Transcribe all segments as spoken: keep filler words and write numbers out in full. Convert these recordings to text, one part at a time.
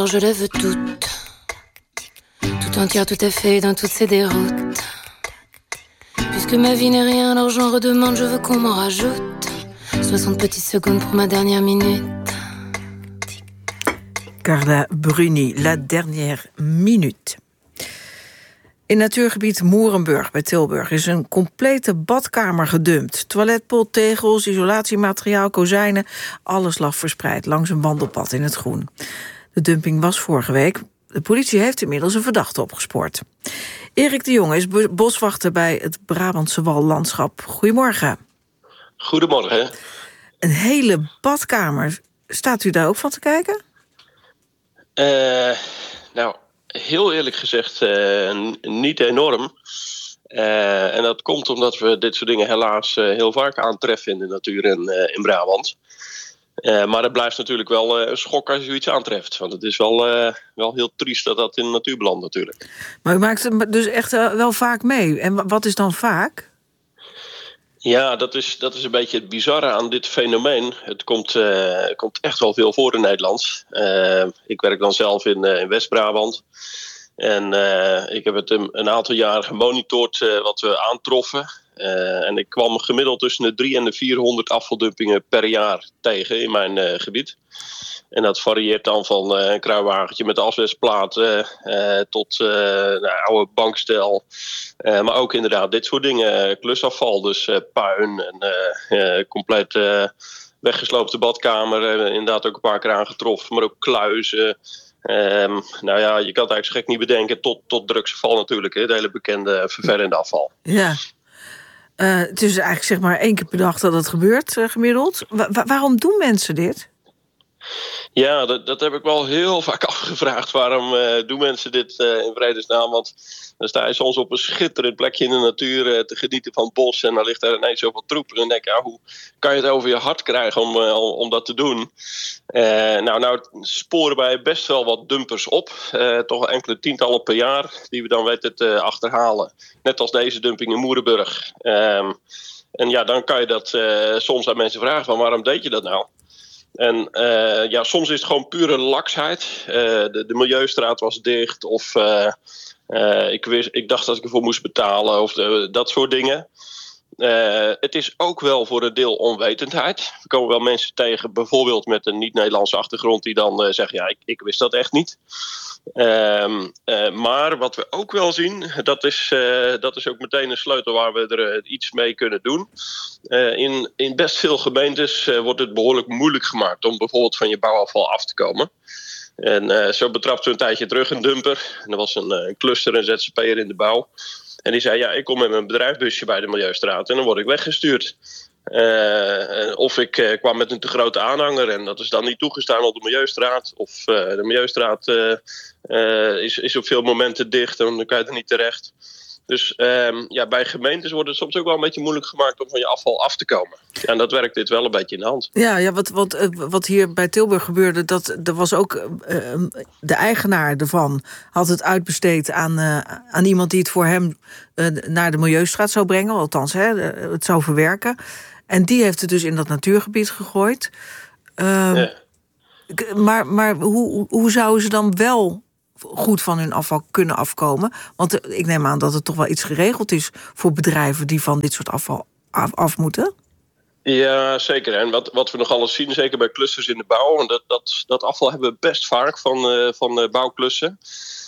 alors je lève toute, tout entière, tout à fait, dans toutes ces déroutes. Puisque ma vie n'est rien, alors j'en redemande, je veux qu'on m'en rajoute. soixante petites secondes pour ma dernière minute. Carla Bruni, La Dernière Minute. In natuurgebied Moerenburg bij Tilburg is een complete badkamer gedumpt. Toiletpot, tegels, isolatiemateriaal, kozijnen, alles lag verspreid langs een wandelpad in het groen. De dumping was vorige week. De politie heeft inmiddels een verdachte opgespoord. Erik de Jonge is boswachter bij het Brabantse Wallandschap. Goedemorgen. Goedemorgen. Een hele badkamer. Staat u daar ook van te kijken? Uh, nou, heel eerlijk gezegd uh, niet enorm. Uh, en dat komt omdat we dit soort dingen helaas uh, heel vaak aantreffen in de natuur in, uh, in Brabant. Uh, maar het blijft natuurlijk wel uh, een schok als je iets aantreft. Want het is wel, uh, wel heel triest dat dat in de natuur belandt natuurlijk. Maar u maakt het dus echt uh, wel vaak mee. En wat is dan vaak? Ja, dat is, dat is een beetje het bizarre aan dit fenomeen. Het komt, uh, komt echt wel veel voor in Nederland. Uh, ik werk dan zelf in, uh, in West-Brabant. En uh, ik heb het een, een aantal jaren gemonitord uh, wat we aantroffen. Uh, en ik kwam gemiddeld tussen de drie en de vierhonderd afvaldumpingen per jaar tegen in mijn uh, gebied. En dat varieert dan van uh, een kruiwagentje met asbestplaten uh, tot uh, nou, oude bankstel. Uh, maar ook inderdaad dit soort dingen, klusafval, dus uh, puin en uh, uh, compleet uh, weggesloopte badkamer. Uh, inderdaad ook een paar keer aangetroffen, maar ook kluizen. Um, nou ja, je kan het eigenlijk gek niet bedenken tot, tot drugsafval natuurlijk. Hè, het hele bekende vervuilende afval. Ja. Uh, het is eigenlijk zeg maar één keer per dag dat het gebeurt, uh, gemiddeld. Wa- wa- waarom doen mensen dit? Ja, dat, dat heb ik wel heel vaak afgevraagd. Waarom uh, doen mensen dit uh, in vredesnaam? Want dan sta je soms op een schitterend plekje in de natuur uh, te genieten van het bos. En dan ligt er ineens zoveel troep. En dan denk je, ja, hoe kan je het over je hart krijgen om, uh, om dat te doen? Uh, nou, nou sporen wij best wel wat dumpers op. Uh, toch enkele tientallen per jaar die we dan weten te achterhalen. Net als deze dumping in Moerenburg. Um, en ja, dan kan je dat uh, soms aan mensen vragen van waarom deed je dat nou? En uh, ja, soms is het gewoon pure laksheid. Uh, de, de Milieustraat was dicht of uh, uh, ik, wist, ik dacht dat ik ervoor moest betalen of de, dat soort dingen. Uh, het is ook wel voor een deel onwetendheid. Er komen wel mensen tegen, bijvoorbeeld met een niet-Nederlandse achtergrond, die dan uh, zeggen, ja, ik, ik wist dat echt niet. Uh, uh, maar wat we ook wel zien, dat is, uh, dat is ook meteen een sleutel waar we er uh, iets mee kunnen doen. Uh, in, in best veel gemeentes uh, wordt het behoorlijk moeilijk gemaakt om bijvoorbeeld van je bouwafval af te komen. En uh, zo betrapten we een tijdje terug een dumper. En er was een, een cluster, een Z Z P'er in de bouw. En die zei, ja, ik kom met mijn bedrijfsbusje bij de Milieustraat en dan word ik weggestuurd. Uh, of ik uh, kwam met een te grote aanhanger en dat is dan niet toegestaan op de Milieustraat. Of uh, de Milieustraat uh, uh, is, is op veel momenten dicht en dan kan je er niet terecht. Dus um, ja, bij gemeentes wordt het soms ook wel een beetje moeilijk gemaakt om van je afval af te komen. Ja, en dat werkt dit wel een beetje in de hand. Ja, ja wat, wat, wat hier bij Tilburg gebeurde, dat er was ook uh, de eigenaar ervan had het uitbesteed aan, uh, aan iemand die het voor hem uh, naar de Milieustraat zou brengen, althans, hè, het zou verwerken. En die heeft het dus in dat natuurgebied gegooid. Uh, ja. Maar, maar hoe, hoe zouden ze dan wel goed van hun afval kunnen afkomen? Want ik neem aan dat het toch wel iets geregeld is voor bedrijven die van dit soort afval af, af moeten. Ja, zeker. En wat, wat we nog alles zien, zeker bij clusters in de bouw, dat, dat, dat afval hebben we best vaak van, uh, van uh, bouwklussen.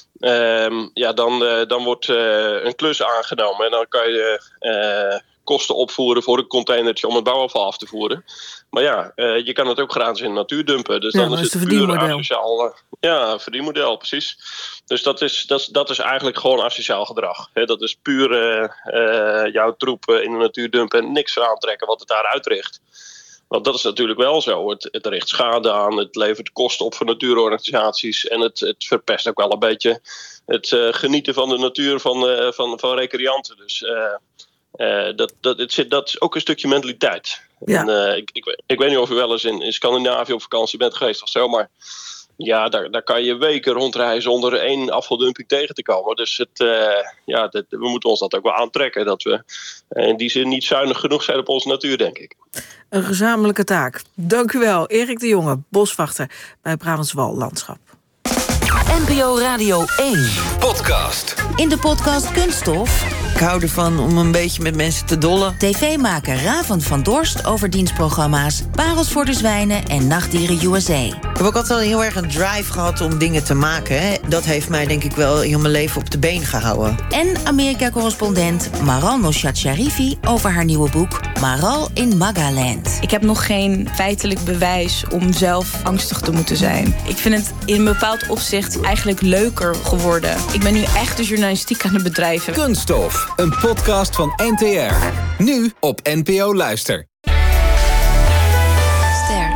Um, ja, dan, uh, dan wordt uh, een klus aangenomen en dan kan je uh, kosten opvoeren voor een containertje om het bouwafval af te voeren. Maar ja, uh, je kan het ook gratis in de natuur dumpen. Dus ja, dan is het puur asociaal. Uh, ja, een verdienmodel, precies. Dus dat is, dat, dat is eigenlijk gewoon asociaal gedrag. He, dat is puur uh, uh, jouw troep in de natuur dumpen en niks aantrekken wat het daar uitricht. Want dat is natuurlijk wel zo. Het, het richt schade aan, het levert kosten op voor natuurorganisaties en het, het verpest ook wel een beetje het uh, genieten van de natuur van, uh, van, van recreanten. Dus uh, uh, dat, dat, het zit, dat is ook een stukje mentaliteit. Ja. En, uh, ik, ik, ik weet niet of u wel eens in, in Scandinavië op vakantie bent geweest of zo, maar ja, daar, daar kan je weken rondreizen zonder één afvaldumping tegen te komen. Dus het, uh, ja, dat, we moeten ons dat ook wel aantrekken. Dat we uh, in die zin niet zuinig genoeg zijn op onze natuur, denk ik. Een gezamenlijke taak. Dank u wel, Erik de Jonge, boswachter bij Brabants Wallandschap. N P O Radio één podcast. In de podcast Kunststof. Ik hou ervan om een beetje met mensen te dollen. tv-maker Raven van Dorst over dienstprogramma's Parels voor de Zwijnen en Nachtdieren U S A. Ik heb ook altijd wel heel erg een drive gehad om dingen te maken. Hè. Dat heeft mij denk ik wel heel mijn leven op de been gehouden. En Amerika-correspondent Maral Noshat Sharifi over haar nieuwe boek Maral in Magaland. Ik heb nog geen feitelijk bewijs om zelf angstig te moeten zijn. Ik vind het in een bepaald opzicht eigenlijk leuker geworden. Ik ben nu echt de journalistiek aan het bedrijven. Kunststof, een podcast van N T R. Nu op N P O Luister. Ster.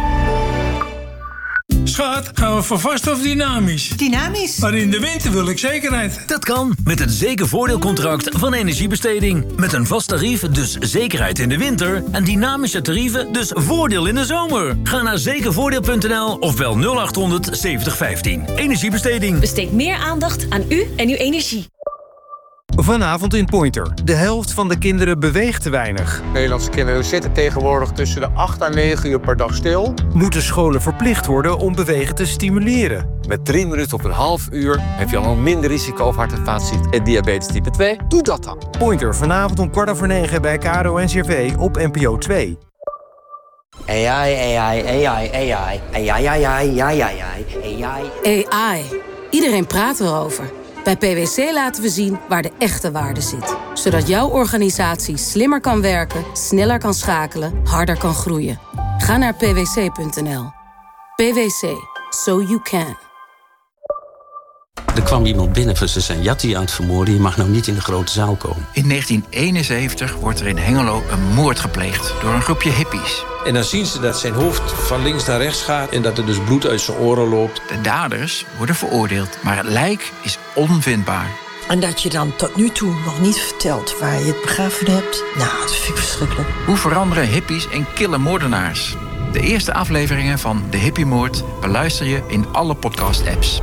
Schat, gaan we voor vast of dynamisch? Dynamisch. Maar in de winter wil ik zekerheid. Dat kan met het zekervoordeelcontract van Energiebesteding. Met een vast tarief, dus zekerheid in de winter. En dynamische tarieven, dus voordeel in de zomer. Ga naar zekervoordeel punt n l of bel nul acht honderd zeventig vijftien. Energiebesteding. Besteed meer aandacht aan u en uw energie. Vanavond in Pointer. De helft van de kinderen beweegt te weinig. Nederlandse kinderen zitten tegenwoordig tussen de acht en negen uur per dag stil. Moeten scholen verplicht worden om bewegen te stimuleren? Met drie minuten op een half uur heb je al een minder risico op hart- en vaatziekten en diabetes type twee. Doe dat dan. Pointer, vanavond om kwart over negen bij K R O N C R V op N P O twee. A I, A I, A I, A I, A I, A I, A I, A I, A I. A I. Iedereen praat erover. Bij P W C laten we zien waar de echte waarde zit. Zodat jouw organisatie slimmer kan werken, sneller kan schakelen, harder kan groeien. Ga naar p w c punt n l. P W C. So you can. Er kwam iemand binnen van ze zijn Jatti aan het vermoorden. Je mag nou niet in de grote zaal komen. In negentien eenenzeventig wordt er in Hengelo een moord gepleegd door een groepje hippies. En dan zien ze dat zijn hoofd van links naar rechts gaat en dat er dus bloed uit zijn oren loopt. De daders worden veroordeeld, maar het lijk is onvindbaar. En dat je dan tot nu toe nog niet vertelt waar je het begraven hebt. Nou, dat vind ik verschrikkelijk. Hoe veranderen hippies in kille moordenaars? De eerste afleveringen van De Hippiemoord beluister je in alle podcast-apps.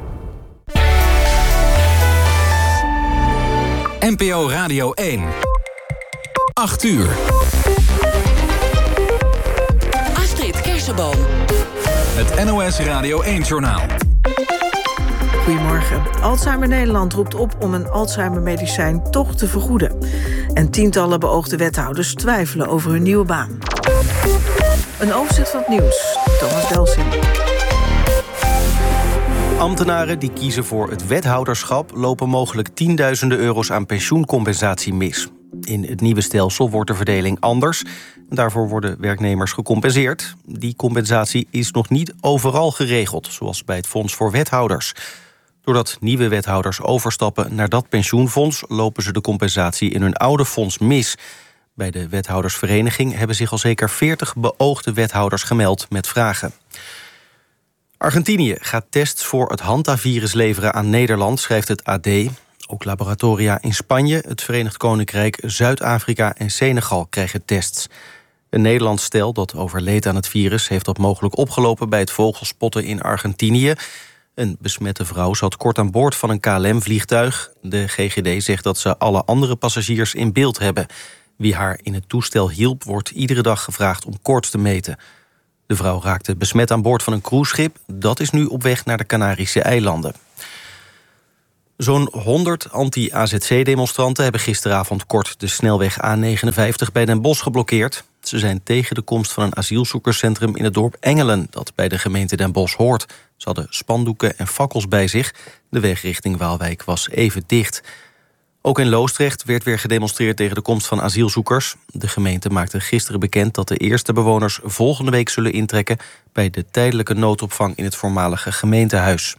N P O Radio één. acht uur. Astrid Kersenboom. Het N O S Radio één-journaal. Goedemorgen. Alzheimer Nederland roept op om een Alzheimer-medicijn toch te vergoeden. En tientallen beoogde wethouders twijfelen over hun nieuwe baan. Een overzicht van het nieuws. Thomas Delsing. Ambtenaren die kiezen voor het wethouderschap lopen mogelijk tienduizenden euro's aan pensioencompensatie mis. In het nieuwe stelsel wordt de verdeling anders. Daarvoor worden werknemers gecompenseerd. Die compensatie is nog niet overal geregeld, zoals bij het Fonds voor Wethouders. Doordat nieuwe wethouders overstappen naar dat pensioenfonds, lopen ze de compensatie in hun oude fonds mis. Bij de wethoudersvereniging hebben zich al zeker veertig beoogde wethouders gemeld met vragen. Argentinië gaat tests voor het hantavirus leveren aan Nederland, schrijft het A D. Ook laboratoria in Spanje, het Verenigd Koninkrijk, Zuid-Afrika en Senegal krijgen tests. Een Nederlands stel dat overleed aan het virus heeft dat mogelijk opgelopen bij het vogelspotten in Argentinië. Een besmette vrouw zat kort aan boord van een K L M-vliegtuig. De G G D zegt dat ze alle andere passagiers in beeld hebben. Wie haar in het toestel hielp, wordt iedere dag gevraagd om koorts te meten. De vrouw raakte besmet aan boord van een cruiseschip. Dat is nu op weg naar de Canarische eilanden. Zo'n honderd anti-A Z C-demonstranten hebben gisteravond kort de snelweg A negenenvijftig bij Den Bosch geblokkeerd. Ze zijn tegen de komst van een asielzoekerscentrum in het dorp Engelen, dat bij de gemeente Den Bosch hoort. Ze hadden spandoeken en fakkels bij zich. De weg richting Waalwijk was even dicht. Ook in Loosdrecht werd weer gedemonstreerd tegen de komst van asielzoekers. De gemeente maakte gisteren bekend dat de eerste bewoners volgende week zullen intrekken bij de tijdelijke noodopvang in het voormalige gemeentehuis.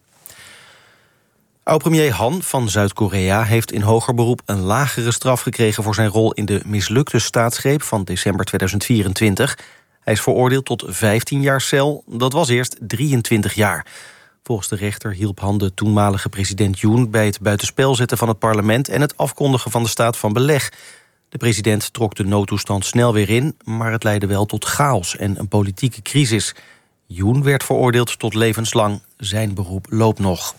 Oud-premier Han van Zuid-Korea heeft in hoger beroep een lagere straf gekregen voor zijn rol in de mislukte staatsgreep van december tweeduizend vierentwintig. Hij is veroordeeld tot vijftien jaar cel, dat was eerst drieëntwintig jaar. Volgens de rechter hielp Han de toenmalige president Yoon bij het buitenspel zetten van het parlement en het afkondigen van de staat van beleg. De president trok de noodtoestand snel weer in, maar het leidde wel tot chaos en een politieke crisis. Yoon werd veroordeeld tot levenslang, zijn beroep loopt nog.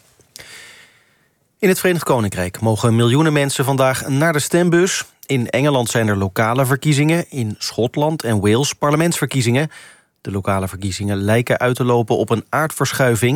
In het Verenigd Koninkrijk mogen miljoenen mensen vandaag naar de stembus. In Engeland zijn er lokale verkiezingen, in Schotland en Wales parlementsverkiezingen. De lokale verkiezingen lijken uit te lopen op een aardverschuiving.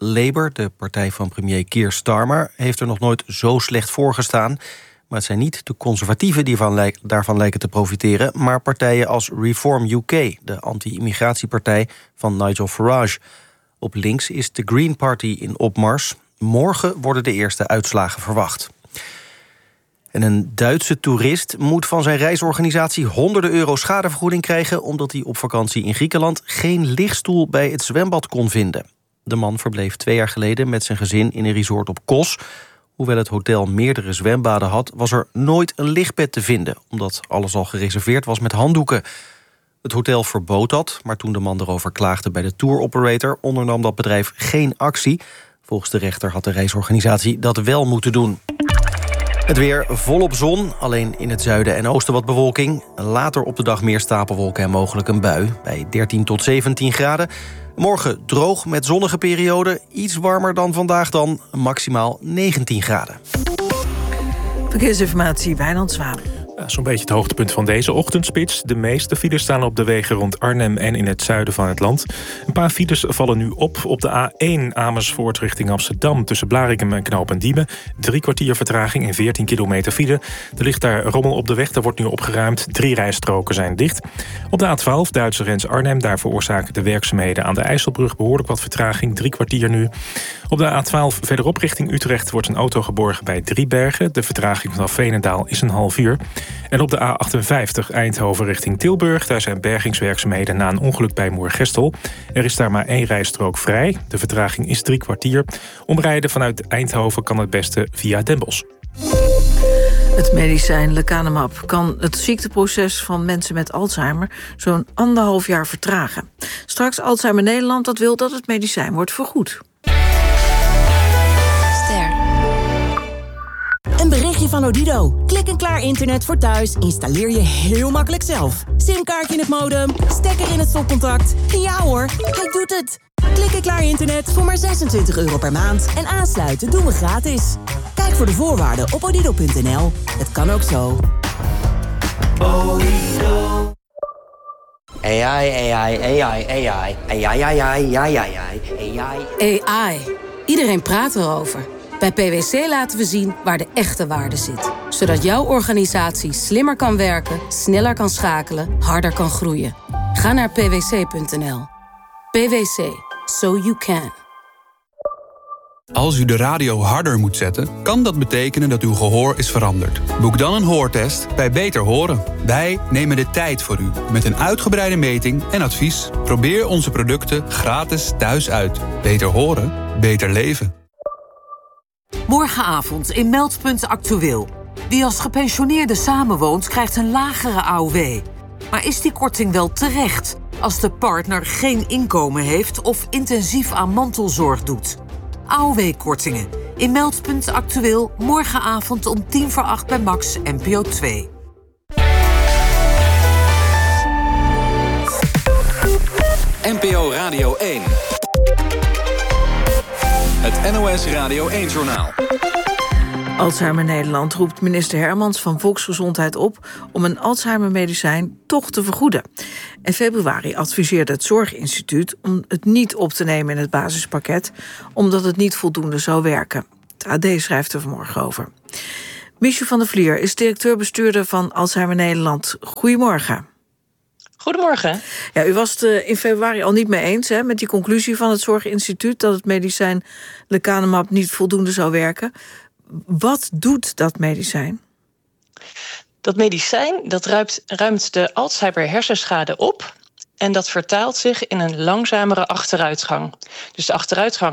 Labour, de partij van premier Keir Starmer, heeft er nog nooit zo slecht voor gestaan. Maar het zijn niet de conservatieven die van lijk, daarvan lijken te profiteren, maar partijen als Reform U K, de anti-immigratiepartij van Nigel Farage. Op links is de Green Party in opmars. Morgen worden de eerste uitslagen verwacht. En een Duitse toerist moet van zijn reisorganisatie honderden euro schadevergoeding krijgen, omdat hij op vakantie in Griekenland geen lichtstoel bij het zwembad kon vinden. De man verbleef twee jaar geleden met zijn gezin in een resort op Kos. Hoewel het hotel meerdere zwembaden had, was er nooit een lichtbed te vinden, omdat alles al gereserveerd was met handdoeken. Het hotel verbood dat, maar toen de man erover klaagde bij de tour operator, ondernam dat bedrijf geen actie. Volgens de rechter had de reisorganisatie dat wel moeten doen. Het weer volop zon, alleen in het zuiden en oosten wat bewolking. Later op de dag meer stapelwolken en mogelijk een bui, bij dertien tot zeventien graden. Morgen droog met zonnige perioden, iets warmer dan vandaag dan, maximaal negentien graden. Verkeersinformatie, Wijnand Zwaan. Zo'n beetje het hoogtepunt van deze ochtendspits. De meeste files staan op de wegen rond Arnhem en in het zuiden van het land. Een paar files vallen nu op. Op de A één Amersfoort richting Amsterdam tussen Blaricum en Knopendiemen. Drie kwartier vertraging en veertien kilometer file. Er ligt daar rommel op de weg, daar wordt nu opgeruimd. Drie rijstroken zijn dicht. Op de A twaalf Duitse grens Arnhem, daar veroorzaken de werkzaamheden aan de IJsselbrug behoorlijk wat vertraging. Drie kwartier nu. Op de A twaalf verderop richting Utrecht wordt een auto geborgen bij Driebergen. De vertraging vanaf Veenendaal is een half uur. En op de A achtenvijftig Eindhoven richting Tilburg, daar zijn bergingswerkzaamheden na een ongeluk bij Moergestel. Er is daar maar één rijstrook vrij. De vertraging is drie kwartier. Omrijden vanuit Eindhoven kan het beste via Den Bosch. Het medicijn lecanemab kan het ziekteproces van mensen met Alzheimer zo'n anderhalf jaar vertragen. Straks Alzheimer Nederland dat wil dat het medicijn wordt vergoed. Een berichtje van Odido. Klik en klaar internet voor thuis installeer je heel makkelijk zelf. Simkaartje in het modem, stekker in het stopcontact. Ja hoor, hij doet het. Klik en klaar internet voor maar zesentwintig euro per maand. En aansluiten doen we gratis. Kijk voor de voorwaarden op odido punt n l. Het kan ook zo. Odido. A I, A I, A I, A I, A I, A I, A I, A I, A I. A I. Iedereen praat erover. Bij P W C laten we zien waar de echte waarde zit. Zodat jouw organisatie slimmer kan werken, sneller kan schakelen, harder kan groeien. Ga naar p w c punt n l. P W C. So you can. Als u de radio harder moet zetten, kan dat betekenen dat uw gehoor is veranderd. Boek dan een hoortest bij Beter Horen. Wij nemen de tijd voor u met een uitgebreide meting en advies. Probeer onze producten gratis thuis uit. Beter horen, beter leven. Morgenavond in Meldpunt Actueel. Wie als gepensioneerde samenwoont, krijgt een lagere A O W. Maar is die korting wel terecht als de partner geen inkomen heeft of intensief aan mantelzorg doet? A O W-kortingen. In Meldpunt Actueel morgenavond om tien voor acht bij Max N P O twee. N P O Radio één. Het N O S Radio één-journaal. Alzheimer Nederland roept minister Hermans van Volksgezondheid op om een Alzheimer-medicijn toch te vergoeden. In februari adviseerde het Zorginstituut om het niet op te nemen in het basispakket, omdat het niet voldoende zou werken. Het A D schrijft er vanmorgen over. Michel van der Vlier is directeur-bestuurder van Alzheimer Nederland. Goedemorgen. Goedemorgen. Ja, u was het uh, in februari al niet mee eens hè, met die conclusie van het Zorginstituut dat het medicijn lecanemab niet voldoende zou werken. Wat doet dat medicijn? Dat medicijn dat ruimt, ruimt de Alzheimer hersenschade op en dat vertaalt zich in een langzamere achteruitgang. Dus de achteruitgang